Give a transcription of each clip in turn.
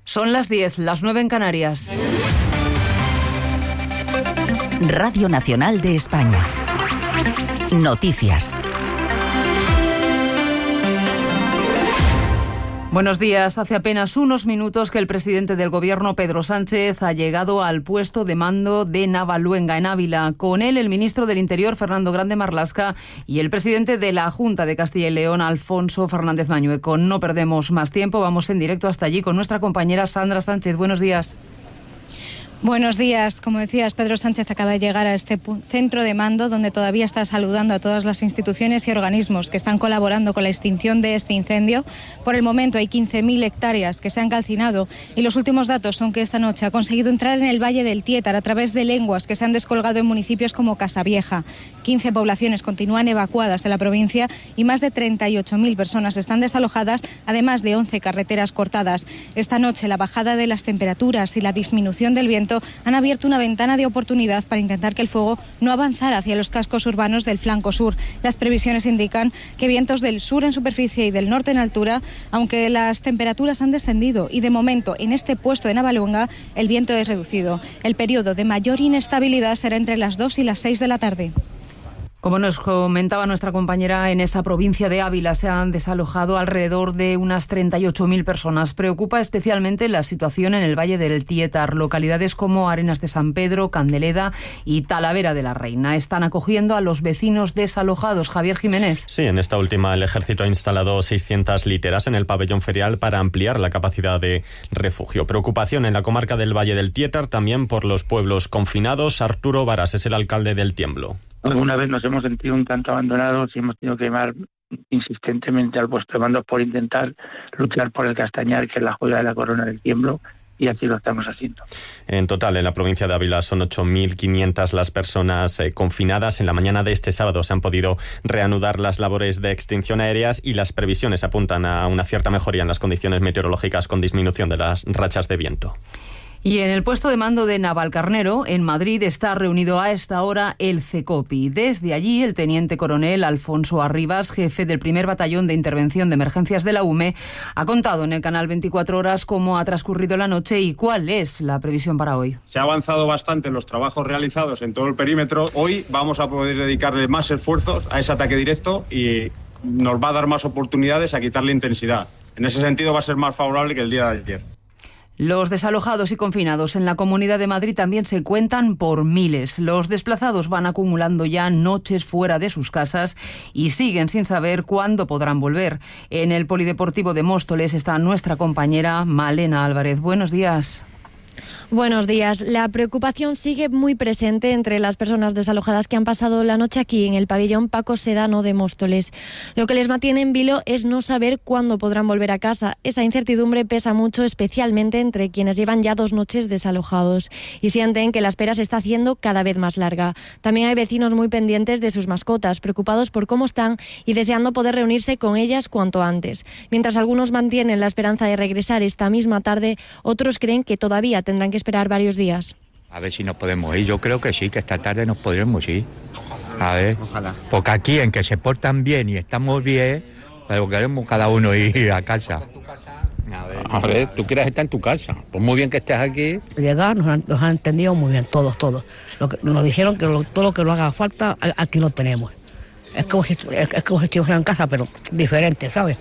Son las 10, las 9 en Canarias. Radio Nacional de España. Noticias. Buenos días. Hace apenas unos minutos que el presidente del Gobierno, Pedro Sánchez, ha llegado al puesto de mando de Navaluenga, en Ávila. Con él, el ministro del Interior, Fernando Grande Marlaska, y el presidente de la Junta de Castilla y León, Alfonso Fernández Mañueco. No perdemos más tiempo, vamos en directo hasta allí con nuestra compañera Sandra Sánchez. Buenos días. Buenos días. Como decías, Pedro Sánchez acaba de llegar a este centro de mando donde todavía está saludando a todas las instituciones y organismos que están colaborando con la extinción de este incendio. Por el momento hay 15.000 hectáreas que se han calcinado y los últimos datos son que esta noche ha conseguido entrar en el Valle del Tiétar a través de lenguas que se han descolgado en municipios como Casavieja. 15 poblaciones continúan evacuadas en la provincia y más de 38.000 personas están desalojadas, además de 11 carreteras cortadas. Esta noche la bajada de las temperaturas y la disminución del viento han abierto una ventana de oportunidad para intentar que el fuego no avanzara hacia los cascos urbanos del flanco sur. Las previsiones indican que vientos del sur en superficie y del norte en altura, aunque las temperaturas han descendido y de momento en este puesto de Navaluenga el viento es reducido. El periodo de mayor inestabilidad será entre las 2 y las 6 de la tarde. Como nos comentaba nuestra compañera, en esa provincia de Ávila se han desalojado alrededor de unas 38.000 personas. Preocupa especialmente la situación en el Valle del Tiétar. Localidades como Arenas de San Pedro, Candeleda y Talavera de la Reina están acogiendo a los vecinos desalojados. Javier Jiménez. Sí, en esta última el ejército ha instalado 600 literas en el pabellón ferial para ampliar la capacidad de refugio. Preocupación en la comarca del Valle del Tiétar también por los pueblos confinados. Arturo Varas es el alcalde del Tiemblo. Alguna vez nos hemos sentido un tanto abandonados y hemos tenido que llamar insistentemente al puesto de mando por intentar luchar por el Castañar, que es la joya de la corona del Tiemblo, y así lo estamos haciendo. En total, en la provincia de Ávila son 8.500 las personas confinadas. En la mañana de este sábado se han podido reanudar las labores de extinción aéreas y las previsiones apuntan a una cierta mejoría en las condiciones meteorológicas con disminución de las rachas de viento. Y en el puesto de mando de Navalcarnero, en Madrid, está reunido a esta hora el CECOPI. Desde allí, el teniente coronel Alfonso Arribas, jefe del primer batallón de intervención de emergencias de la UME, ha contado en el canal 24 Horas cómo ha transcurrido la noche y cuál es la previsión para hoy. Se ha avanzado bastante en los trabajos realizados en todo el perímetro. Hoy vamos a poder dedicarle más esfuerzos a ese ataque directo y nos va a dar más oportunidades a quitarle intensidad. En ese sentido va a ser más favorable que el día de ayer. Los desalojados y confinados en la Comunidad de Madrid también se cuentan por miles. Los desplazados van acumulando ya noches fuera de sus casas y siguen sin saber cuándo podrán volver. En el Polideportivo de Móstoles está nuestra compañera Malena Álvarez. Buenos días. Buenos días. La preocupación sigue muy presente entre las personas desalojadas que han pasado la noche aquí en el pabellón Paco Sedano de Móstoles. Lo que les mantiene en vilo es no saber cuándo podrán volver a casa. Esa incertidumbre pesa mucho, especialmente entre quienes llevan ya 2 noches desalojados y sienten que la espera se está haciendo cada vez más larga. También hay vecinos muy pendientes de sus mascotas, preocupados por cómo están y deseando poder reunirse con ellas cuanto antes. Mientras algunos mantienen la esperanza de regresar esta misma tarde, otros creen que todavía tendrán que esperar varios días. A ver si nos podemos ir. Yo creo que sí, que esta tarde nos podremos ir. A ver, ojalá. Porque aquí en que se portan bien y estamos bien, pero queremos cada uno ir a casa. A ver, tú quieres estar en tu casa. Pues muy bien que estés aquí. Llegar, nos han entendido muy bien, todos. Nos dijeron que todo lo que nos haga falta, aquí lo tenemos. Es como si estuviera en casa, pero diferente, ¿sabes?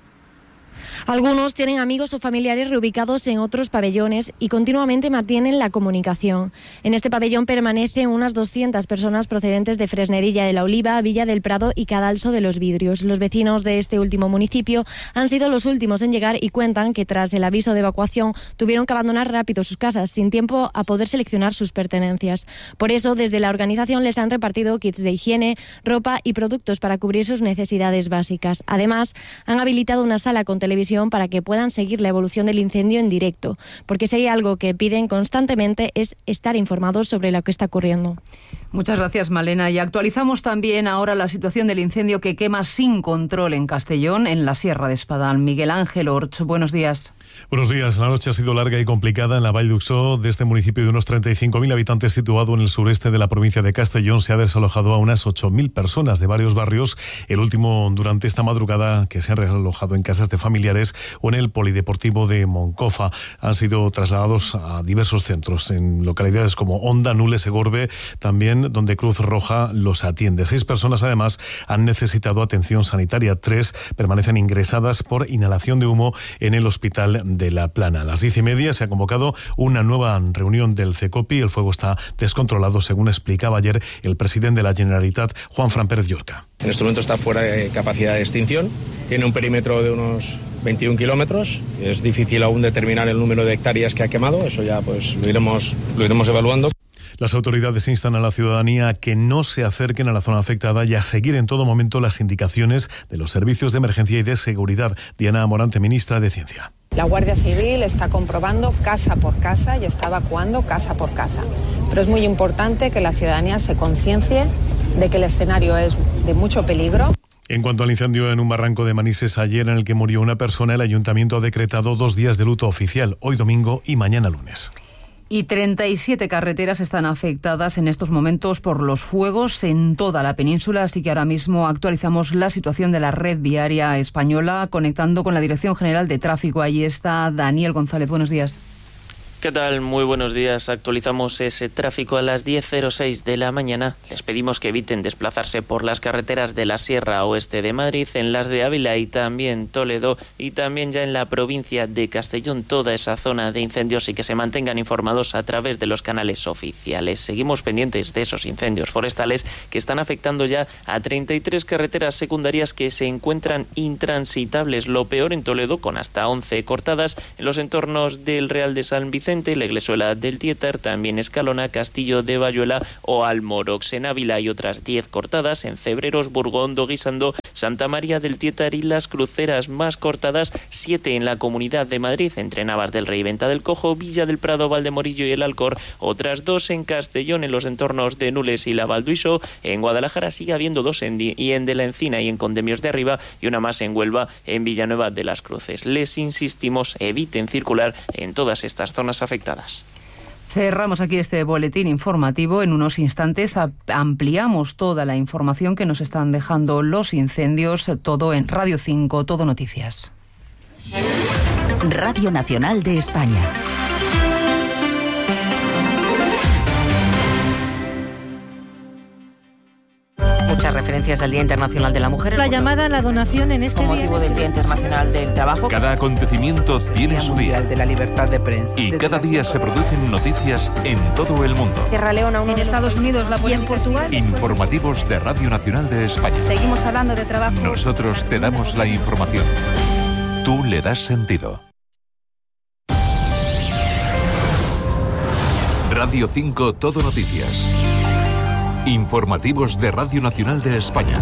Algunos tienen amigos o familiares reubicados en otros pabellones y continuamente mantienen la comunicación. En este pabellón permanecen unas 200 personas procedentes de Fresnedilla de la Oliva, Villa del Prado y Cadalso de los Vidrios. Los vecinos de este último municipio han sido los últimos en llegar y cuentan que tras el aviso de evacuación tuvieron que abandonar rápido sus casas sin tiempo a poder seleccionar sus pertenencias. Por eso, desde la organización les han repartido kits de higiene, ropa y productos para cubrir sus necesidades básicas. Además, han habilitado una sala con televisión para que puedan seguir la evolución del incendio en directo, porque si hay algo que piden constantemente es estar informados sobre lo que está ocurriendo. Muchas gracias, Malena. Y actualizamos también ahora la situación del incendio que quema sin control en Castellón, en la Sierra de Espadán. Miguel Ángel Orch, buenos días. Buenos días. La noche ha sido larga y complicada en la Vall d'Uixó. De este municipio de unos 35.000 habitantes situado en el sureste de la provincia de Castellón se ha desalojado a unas 8.000 personas de varios barrios. El último durante esta madrugada, que se han realojado en casas de familiares Leganés o en el Polideportivo de Moncofa. Han sido trasladados a diversos centros en localidades como Onda, Nules, Segorbe, también donde Cruz Roja los atiende. 6 personas además han necesitado atención sanitaria. 3 permanecen ingresadas por inhalación de humo en el hospital de La Plana. A las 10:30 se ha convocado una nueva reunión del CECOPI. El fuego está descontrolado, según explicaba ayer el presidente de la Generalitat, Juanfran Pérez Llorca. En este momento está fuera de capacidad de extinción. Tiene un perímetro de unos 21 kilómetros. Es difícil aún determinar el número de hectáreas que ha quemado. Eso ya pues lo iremos evaluando. Las autoridades instan a la ciudadanía a que no se acerquen a la zona afectada y a seguir en todo momento las indicaciones de los servicios de emergencia y de seguridad. Diana Morante, ministra de Ciencia. La Guardia Civil está comprobando casa por casa y está evacuando casa por casa. Pero es muy importante que la ciudadanía se conciencie de que el escenario es de mucho peligro. En cuanto al incendio en un barranco de Manises ayer en el que murió una persona, el ayuntamiento ha decretado 2 días de luto oficial, hoy domingo y mañana lunes. Y 37 carreteras están afectadas en estos momentos por los fuegos en toda la península, así que ahora mismo actualizamos la situación de la red viaria española, conectando con la Dirección General de Tráfico. Allí está Daniel González. Buenos días. ¿Qué tal? Muy buenos días. Actualizamos ese tráfico a las 10:06 de la mañana. Les pedimos que eviten desplazarse por las carreteras de la Sierra Oeste de Madrid, en las de Ávila y también Toledo, y también ya en la provincia de Castellón, toda esa zona de incendios, y que se mantengan informados a través de los canales oficiales. Seguimos pendientes de esos incendios forestales que están afectando ya a 33 carreteras secundarias que se encuentran intransitables. Lo peor en Toledo, con hasta 11 cortadas, en los entornos del Real de San Vicente, la Iglesuela del Tietar, también Escalona, Castillo de Bayuela o Almorox. En Ávila hay otras 10 cortadas, en Cebreros, Burgondo, Guisando, Santa María del Tietar y Las Cruceras. Más cortadas, 7 en la Comunidad de Madrid, entre Navas del Rey, Venta del Cojo, Villa del Prado, Valdemorillo y el Alcor. Otras 2 en Castellón, en los entornos de Nules y la Valduiso. En Guadalajara sigue habiendo 2 en de la Encina y en Condemios de Arriba, y una más en Huelva, en Villanueva de las Cruces. Les insistimos, eviten circular en todas estas zonas afectadas. Cerramos aquí este boletín informativo. En unos instantes ampliamos toda la información que nos están dejando los incendios, todo en Radio 5, Todo Noticias. Radio Nacional de España. Muchas referencias al Día Internacional de la Mujer. La llamada a la donación en este con motivo del Día Internacional del Trabajo. Cada acontecimiento tiene su día. De la libertad de prensa. Y cada día se producen noticias en todo el mundo. Sierra Leona, en Estados Unidos, la polémica. Y en Portugal. Informativos de Radio Nacional de España. Seguimos hablando de trabajo. Nosotros te damos la información. Tú le das sentido. Radio 5 Todo Noticias. Informativos de Radio Nacional de España.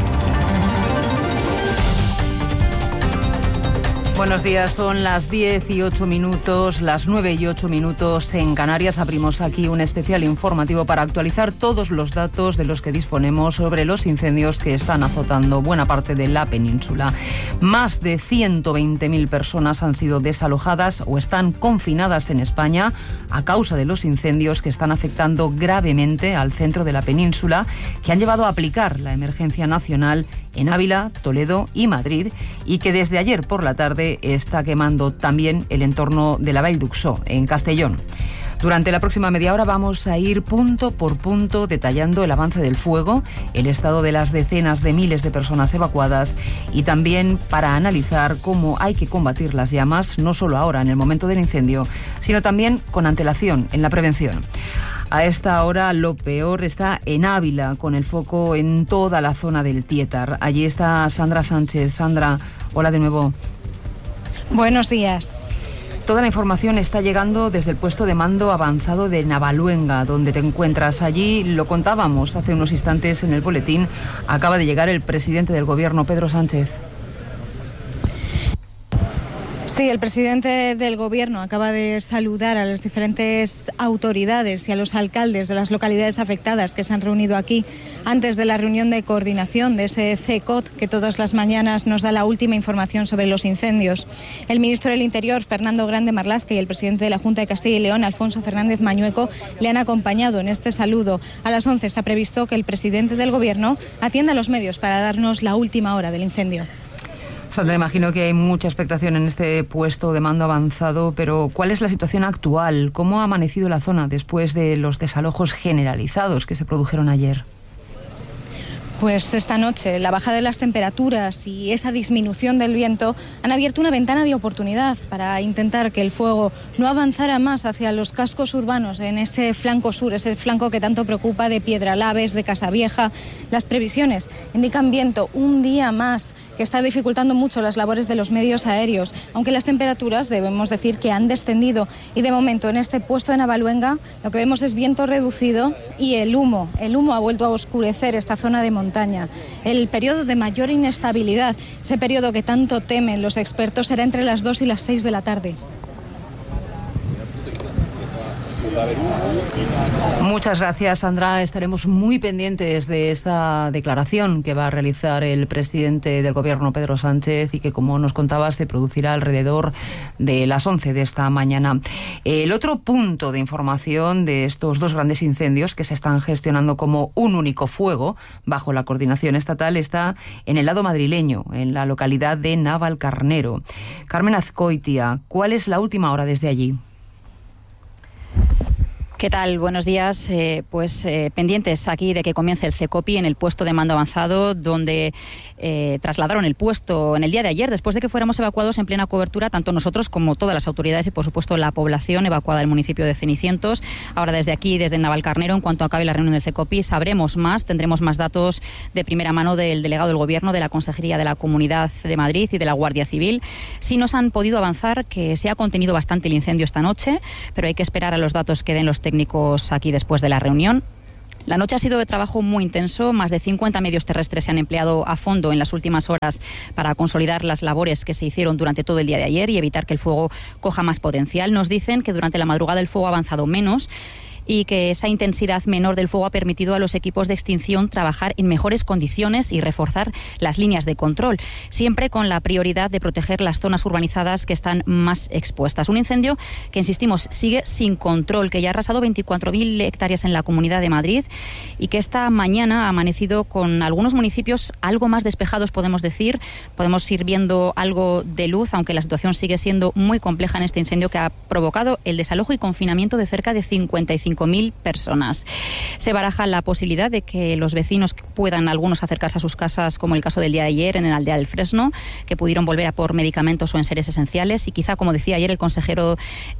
Buenos días, son las 10:08 minutos, las 9:08 en Canarias. Abrimos aquí un especial informativo para actualizar todos los datos de los que disponemos sobre los incendios que están azotando buena parte de la península. Más de 120.000 personas han sido desalojadas o están confinadas en España a causa de los incendios que están afectando gravemente al centro de la península, que han llevado a aplicar la emergencia nacional en Ávila, Toledo y Madrid, y que desde ayer por la tarde está quemando también el entorno de la Vall d'Uixó, en Castellón. Durante la próxima media hora vamos a ir punto por punto detallando el avance del fuego, el estado de las decenas de miles de personas evacuadas, y también para analizar cómo hay que combatir las llamas, no solo ahora en el momento del incendio, sino también con antelación en la prevención. A esta hora lo peor está en Ávila, con el foco en toda la zona del Tietar. Allí está Sandra Sánchez. Sandra, hola de nuevo. Buenos días. Toda la información está llegando desde el puesto de mando avanzado de Navaluenga, donde te encuentras. Allí, lo contábamos hace unos instantes en el boletín, acaba de llegar el presidente del Gobierno, Pedro Sánchez. Sí, el presidente del Gobierno acaba de saludar a las diferentes autoridades y a los alcaldes de las localidades afectadas que se han reunido aquí antes de la reunión de coordinación de ese CECOT que todas las mañanas nos da la última información sobre los incendios. El ministro del Interior, Fernando Grande Marlaska, y el presidente de la Junta de Castilla y León, Alfonso Fernández Mañueco, le han acompañado en este saludo. A las 11 está previsto que el presidente del Gobierno atienda a los medios para darnos la última hora del incendio. Sandra, imagino que hay mucha expectación en este puesto de mando avanzado, pero ¿cuál es la situación actual? ¿Cómo ha amanecido la zona después de los desalojos generalizados que se produjeron ayer? Pues esta noche la bajada de las temperaturas y esa disminución del viento han abierto una ventana de oportunidad para intentar que el fuego no avanzara más hacia los cascos urbanos en ese flanco sur, ese flanco que tanto preocupa de Piedralaves, de Casavieja. Las previsiones indican viento un día más, que está dificultando mucho las labores de los medios aéreos, aunque las temperaturas debemos decir que han descendido y de momento en este puesto de Navaluenga lo que vemos es viento reducido y el humo ha vuelto a oscurecer esta zona de montaña. El periodo de mayor inestabilidad, ese periodo que tanto temen los expertos, será entre las 2 y las 6 de la tarde. Muchas gracias, Sandra. Estaremos muy pendientes de esa declaración que va a realizar el presidente del Gobierno, Pedro Sánchez, y que, como nos contabas, se producirá alrededor de las 11 de esta mañana. El otro punto de información de estos dos grandes incendios que se están gestionando como un único fuego bajo la coordinación estatal está en el lado madrileño, en la localidad de Navalcarnero. Carmen Azcoitia, ¿cuál es la última hora desde allí? ¿Qué tal? Buenos días. Pendientes aquí de que comience el CECOPI en el puesto de mando avanzado, donde trasladaron el puesto en el día de ayer, después de que fuéramos evacuados en plena cobertura, tanto nosotros como todas las autoridades y, por supuesto, la población evacuada del municipio de Cenicientos. Ahora, desde aquí, desde Navalcarnero, en cuanto acabe la reunión del CECOPI, sabremos más, tendremos más datos de primera mano del delegado del Gobierno, de la Consejería de la Comunidad de Madrid y de la Guardia Civil. Sí nos han podido avanzar que se ha contenido bastante el incendio esta noche, pero hay que esperar a los datos que den los técnicos aquí después de la reunión. La noche ha sido de trabajo muy intenso. Más de 50 medios terrestres se han empleado a fondo en las últimas horas para consolidar las labores que se hicieron durante todo el día de ayer y evitar que el fuego coja más potencial. Nos dicen que durante la madrugada el fuego ha avanzado menos y que esa intensidad menor del fuego ha permitido a los equipos de extinción trabajar en mejores condiciones y reforzar las líneas de control, siempre con la prioridad de proteger las zonas urbanizadas que están más expuestas. Un incendio que, insistimos, sigue sin control, que ya ha arrasado 24.000 hectáreas en la Comunidad de Madrid y que esta mañana ha amanecido con algunos municipios algo más despejados, podemos decir. Podemos ir viendo algo de luz, aunque la situación sigue siendo muy compleja en este incendio que ha provocado el desalojo y confinamiento de cerca de 55.000 personas. Se baraja la posibilidad de que los vecinos puedan algunos acercarse a sus casas, como el caso del día de ayer en la aldea del Fresno, que pudieron volver a por medicamentos o enseres esenciales, y quizá, como decía ayer el consejero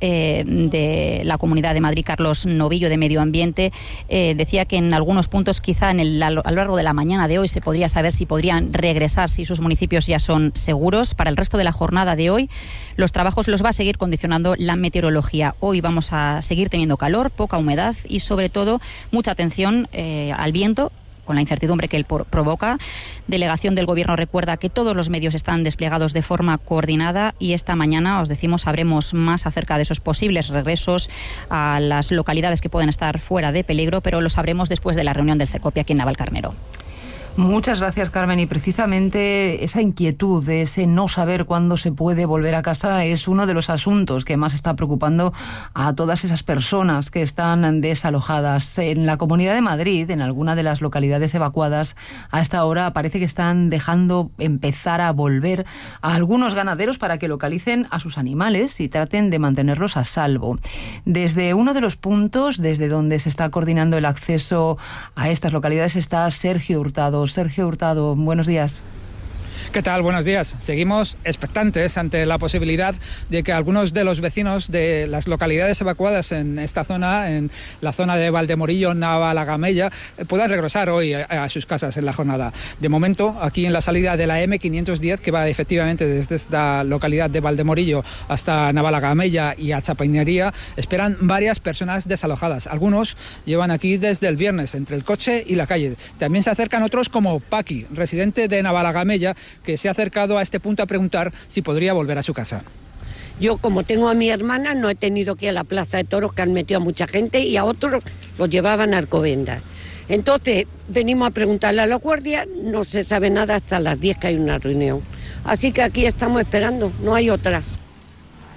de la Comunidad de Madrid, Carlos Novillo, de Medio Ambiente, decía que en algunos puntos quizá a lo largo de la mañana de hoy se podría saber si podrían regresar, si sus municipios ya son seguros. Para el resto de la jornada de hoy, los trabajos los va a seguir condicionando la meteorología. Hoy vamos a seguir teniendo calor, poca humedad y, sobre todo, mucha atención al viento, con la incertidumbre que él provoca. Delegación del Gobierno recuerda que todos los medios están desplegados de forma coordinada y esta mañana, os decimos, sabremos más acerca de esos posibles regresos a las localidades que pueden estar fuera de peligro, pero lo sabremos después de la reunión del CECOPI aquí en Navalcarnero. Muchas gracias, Carmen. Y precisamente esa inquietud de ese no saber cuándo se puede volver a casa es uno de los asuntos que más está preocupando a todas esas personas que están desalojadas. En la Comunidad de Madrid, en alguna de las localidades evacuadas, a esta hora parece que están dejando empezar a volver a algunos ganaderos para que localicen a sus animales y traten de mantenerlos a salvo. Desde uno de los puntos desde donde se está coordinando el acceso a estas localidades está Sergio Hurtado. Sergio Hurtado, buenos días. ¿Qué tal? Buenos días. Seguimos expectantes ante la posibilidad de que algunos de los vecinos de las localidades evacuadas en esta zona, en la zona de Valdemorillo, Navalagamella, puedan regresar hoy a sus casas en la jornada. De momento, aquí en la salida de la M510, que va efectivamente desde esta localidad de Valdemorillo hasta Navalagamella y a Chapainería, esperan varias personas desalojadas. Algunos llevan aquí desde el viernes, entre el coche y la calle. También se acercan otros como Paqui, residente de Navalagamella, que se ha acercado a este punto a preguntar si podría volver a su casa. Yo, como tengo a mi hermana, no he tenido que ir a la Plaza de Toros, que han metido a mucha gente, y a otros los llevaban a Alcobendas. Entonces, venimos a preguntarle a los guardias, no se sabe nada hasta las 10 que hay una reunión. Así que aquí estamos esperando, no hay otra.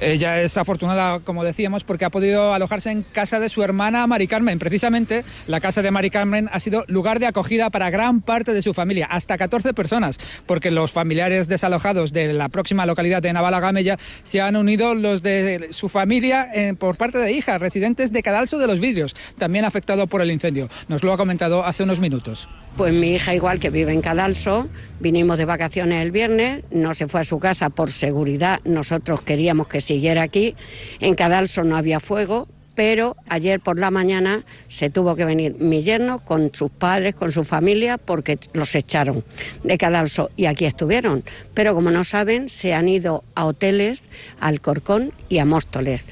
Ella es afortunada, como decíamos, porque ha podido alojarse en casa de su hermana Mari Carmen. Precisamente, la casa de Mari Carmen ha sido lugar de acogida para gran parte de su familia, hasta 14 personas, porque los familiares desalojados de la próxima localidad de Navalagamella se han unido los de su familia por parte de hijas, residentes de Cadalso de los Vidrios, también afectado por el incendio. Nos lo ha comentado hace unos minutos. Pues mi hija, igual, que vive en Cadalso, vinimos de vacaciones el viernes, no se fue a su casa por seguridad, nosotros queríamos que siguiera aquí. En Cadalso no había fuego, pero ayer por la mañana se tuvo que venir mi yerno con sus padres, con su familia, porque los echaron de Cadalso y aquí estuvieron. Pero como no saben, se han ido a hoteles, a Alcorcón y a Móstoles.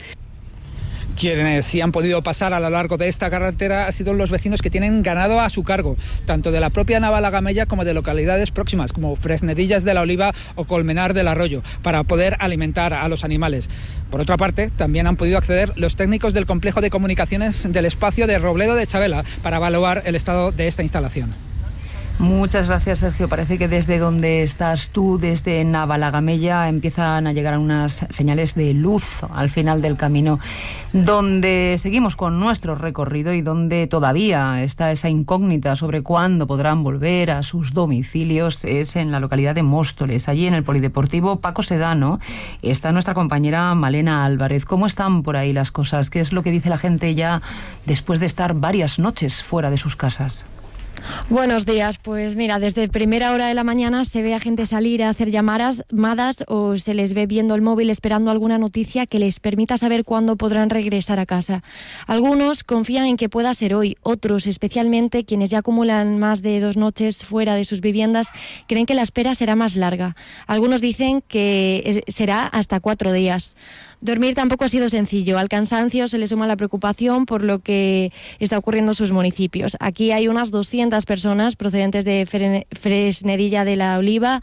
Quienes sí han podido pasar a lo largo de esta carretera han sido los vecinos que tienen ganado a su cargo, tanto de la propia Navalagamella como de localidades próximas, como Fresnedillas de la Oliva o Colmenar del Arroyo, para poder alimentar a los animales. Por otra parte, también han podido acceder los técnicos del complejo de comunicaciones del espacio de Robledo de Chavela para evaluar el estado de esta instalación. Muchas gracias, Sergio. Parece que desde donde estás tú, desde Navalagamella, empiezan a llegar unas señales de luz al final del camino, donde seguimos con nuestro recorrido y donde todavía está esa incógnita sobre cuándo podrán volver a sus domicilios. Es en la localidad de Móstoles, allí en el Polideportivo Paco Sedano. Está nuestra compañera Malena Álvarez. ¿Cómo están por ahí las cosas? ¿Qué es lo que dice la gente ya después de estar varias noches fuera de sus casas? Buenos días, pues mira, desde primera hora de la mañana se ve a gente salir a hacer llamadas o se les ve viendo el móvil esperando alguna noticia que les permita saber cuándo podrán regresar a casa. Algunos confían en que pueda ser hoy, otros, especialmente quienes ya acumulan más de 2 noches fuera de sus viviendas, creen que la espera será más larga. Algunos dicen que será hasta 4 días. Dormir tampoco ha sido sencillo. Al cansancio se le suma la preocupación por lo que está ocurriendo en sus municipios. Aquí hay unas 200 personas procedentes de Fresnedilla de la Oliva,